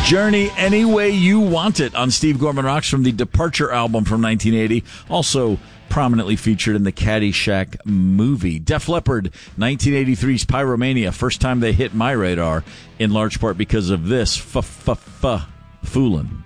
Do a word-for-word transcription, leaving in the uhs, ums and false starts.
Journey, Any Way You Want It on Steve Gorman Rocks from the Departure album from nineteen eighty. Also prominently featured in the Caddyshack movie. Def Leppard, nineteen eighty-three's Pyromania. First time they hit my radar, in large part because of this, f-f-f-foolin'.